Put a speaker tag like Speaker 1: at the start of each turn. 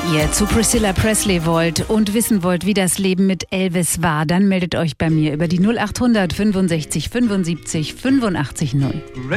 Speaker 1: ihr zu Priscilla Presley wollt und wissen wollt, wie das Leben mit Elvis war, dann meldet euch bei mir über die 0800 65 75 85 0.